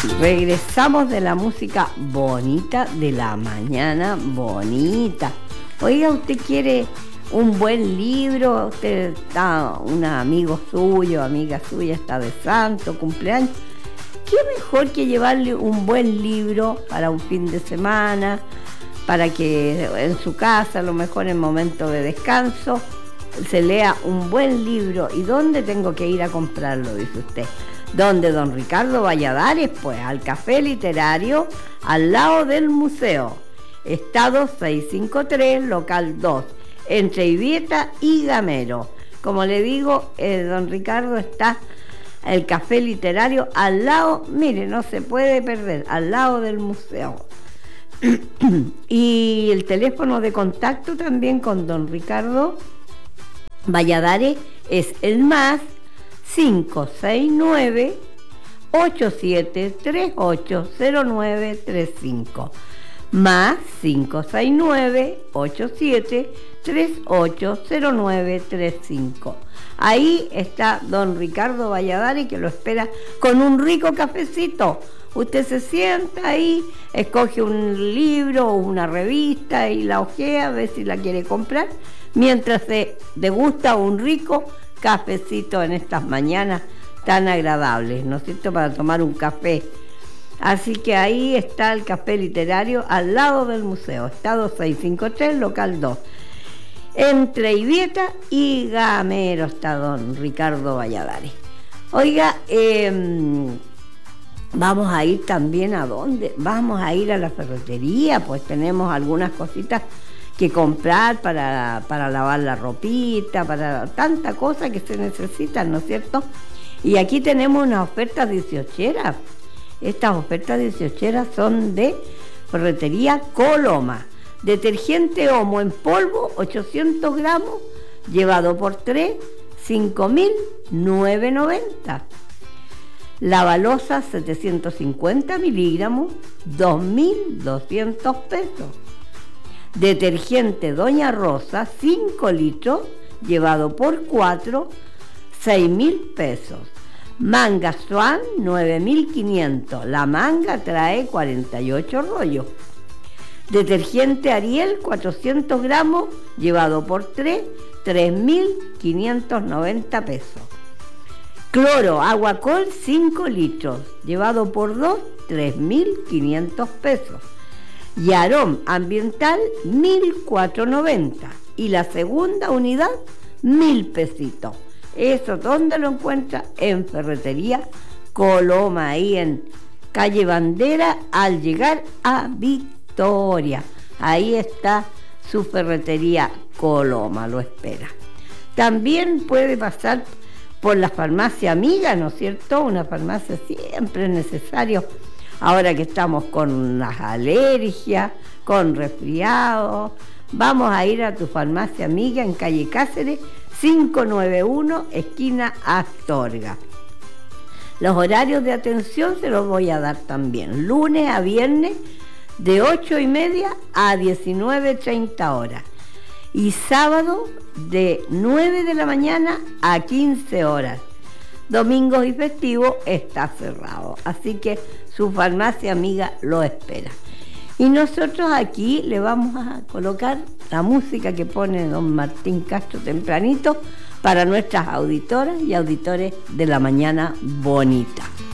Regresamos de la música bonita de la mañana bonita. Oiga, ¿usted quiere un buen libro? Usted está, un amigo suyo, amiga suya está de santo, cumpleaños. ¿Qué mejor que llevarle un buen libro para un fin de semana, para que en su casa, a lo mejor en momento de descanso, se lea un buen libro? ¿Y dónde tengo que ir a comprarlo?, dice usted. ¿Dónde, don Ricardo Valladares? Pues al Café Literario, al lado del museo. Estado 653, local 2, entre Ibieta y Gamero. Como le digo, don Ricardo, está el Café Literario al lado, mire, no se puede perder, al lado del museo. Y el teléfono de contacto también con don Ricardo Valladares es el más 569-87380935, más 569-87380935. Ahí está don Ricardo Valladares, que lo espera con un rico cafecito. Usted se sienta ahí, escoge un libro o una revista y la hojea, a ver si la quiere comprar, mientras se degusta un rico cafecito en estas mañanas tan agradables, ¿no es cierto?, para tomar un café. Así que ahí está el Café Literario al lado del museo, estado 653, local 2, entre Ibieta y Gamero está don Ricardo Valladares. Oiga, vamos a ir también ¿a dónde? Vamos a ir a la ferretería, pues tenemos algunas cositas que comprar para lavar la ropita, para tanta cosa que se necesitan, ¿no es cierto? Y aquí tenemos unas ofertas 18eras. Estas ofertas 18eras son de ferretería Coloma. Detergente Omo en polvo, 800 gramos, llevado por 3, 5.990. Lavalosa 750 miligramos, 2.200 pesos. Detergente Doña Rosa, 5 litros, llevado por 4, 6.000 pesos. Manga Swan, 9.500. La manga trae 48 rollos. Detergente Ariel, 400 gramos, llevado por 3, 3.590 pesos. Cloro Aguacol, 5 litros, llevado por 2, 3.500 pesos. Y Aroma Ambiental, 1.490. Y la segunda unidad, 1.000 pesitos. ¿Eso dónde lo encuentra? En Ferretería Coloma, ahí en calle Bandera, al llegar a Victoria. Ahí está su Ferretería Coloma, lo espera. También puede pasar por la farmacia Amiga, ¿no es cierto? Una farmacia siempre es necesario. Ahora que estamos con las alergias, con resfriados, vamos a ir a tu farmacia Amiga en calle Cáceres, 591, esquina Astorga. Los horarios de atención se los voy a dar también. Lunes a viernes de 8:30 a 19:30 horas. Y sábado de 9 de la mañana a 15 horas. Domingos y festivos está cerrado. Así que su farmacia Amiga lo espera. Y nosotros aquí le vamos a colocar la música que pone don Martín Castro tempranito para nuestras auditoras y auditores de la mañana bonita.